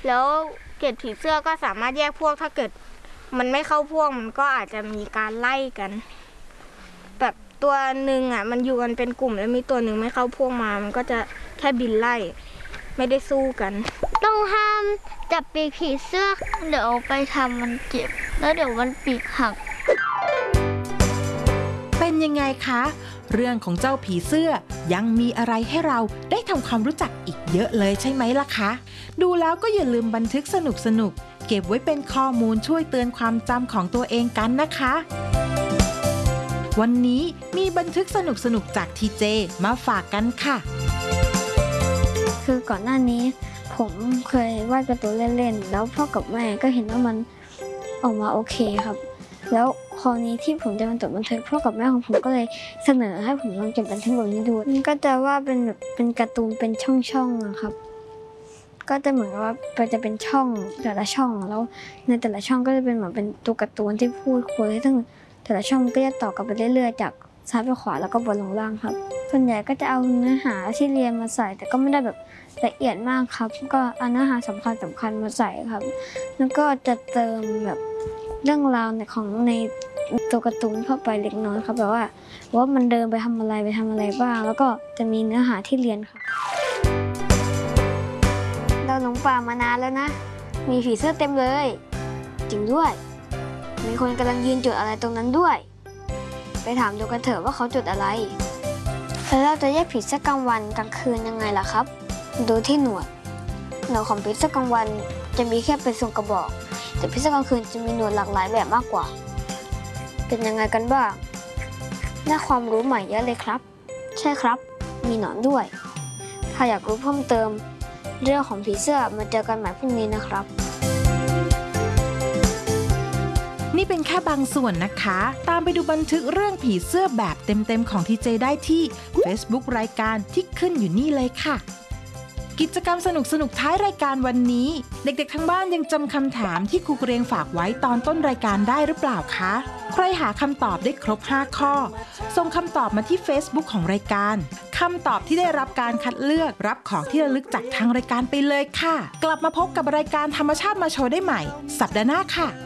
แล้วเกล็ดผีเสื้อก็สามารถแยกพวกถ้าเกิดมันไม่เข้าพวกมันก็อาจจะมีการไล่กันแบบตัวหนึ่งอ่ะมันอยู่กันเป็นกลุ่มแล้วมีตัวหนึ่งไม่เข้าพวกมามันก็จะแค่บินไล่ไม่ได้สู้กันต้องห้ามจับปีกผีเสื้อเดี๋ยวไปทำมันเจ็บแล้วเดี๋ยวมันปีกหักเป็นยังไงคะเรื่องของเจ้าผีเสื้อยังมีอะไรให้เราได้ทำความรู้จักอีกเยอะเลยใช่ไหมล่ะคะดูแล้วก็อย่าลืมบันทึกสนุกเก็บไว้เป็นข้อมูลช่วยเตือนความจำของตัวเองกันนะคะวันนี้มีบันทึกสนุกจากทีเจมาฝากกันค่ะคือก่อนหน้านี้ผมเคยวาดการ์ตูนเล่นๆแล้วพ่อกับแม่ก็เห็นว่ามันออกมาโอเคครับแล้วคราวนี้ที่ผมจะมาจดบันทึกพ่อกับแม่ของผมก็เลยเสนอให้ผมลองจดบันทึกแบบนี้ดูมันก็จะว่าเป็นแบบเป็นการ์ตูนเป็นช่องๆครับก็จะเหมือนว่าจะเป็นช่องแต่ละช่องแล้วในแต่ละช่องก็จะเป็นเหมือนเป็นตัวการ์ตูนที่พูดคุยซึ่งแต่ละช่องก็จะต่อกันไปเรื่อยๆจากซ้ายไปขวาแล้วก็บนลงล่างครับส่วนใหญ่ก็จะเอาเนื้อหาที่เรียนมาใส่แต่ก็ไม่ได้แบบละเอียดมากครับก็เอาเนื้อหาสำคัญมาใส่ครับแล้วก็จะเติมแบบเรื่องราวของในตัวการ์ตูนเข้าไปเล็กน้อยครับแบบว่ามันเดินไปทำอะไรบ้างแล้วก็จะมีเนื้อหาที่เรียนครับเราหลงป่ามานานแล้วนะมีผีเสื้อเต็มเลยจริงด้วยมีคนกำลังยืนจุดอะไรตรงนั้นด้วยไปถามดูกันเถอะว่าเขาจุดอะไรแล้วเราจะแยกผีเสื้อกลางวันกลางคืนยังไงล่ะครับดูที่หนวดของผีเสื้อกลางวันจะมีแค่เป็นทรงกระบอกแต่ผีเสื้อกลางคืนจะมีหนวดหลากหลายแบบมากกว่าเป็นยังไงกันบ้างได้ความรู้ใหม่เยอะเลยครับใช่ครับมีหนอนด้วยถ้าอยากรู้เพิ่มเติมเรื่องของผีเสื้อมาเจอกันใหม่พรุ่งนี้นะครับนี่เป็นแค่บางส่วนนะคะตามไปดูบันทึกเรื่องผีเสื้อแบบเต็มๆของทีเจได้ที่ Facebook รายการที่ขึ้นอยู่นี่เลยค่ะกิจกรรมสนุกท้ายรายการวันนี้เด็กๆทั้งบ้านยังจำคำถามที่ครูเกรียงฝากไว้ตอนต้นรายการได้หรือเปล่าคะใครหาคำตอบได้ครบ5ข้อส่งคำตอบมาที่ Facebook ของรายการคำตอบที่ได้รับการคัดเลือกรับของที่ระลึกจากทางรายการไปเลยค่ะกลับมาพบกับรายการธรรมชาติมาโชว์ได้ใหม่สัปดาห์หน้าค่ะ